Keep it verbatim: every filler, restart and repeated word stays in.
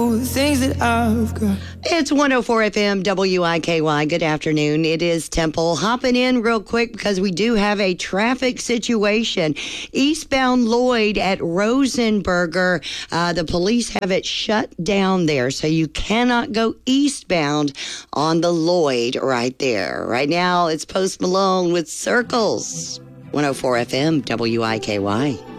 know the things that I've got. It's one oh four F M W I K Y. Good afternoon. It is Temple. Hopping in real quick because we do have a traffic situation. Eastbound Lloyd at Rosenberger. Uh, the police have it shut down there, so you cannot go eastbound on the Lloyd right there. Right now, it's Post Malone with Circles. one oh four F M W I K Y.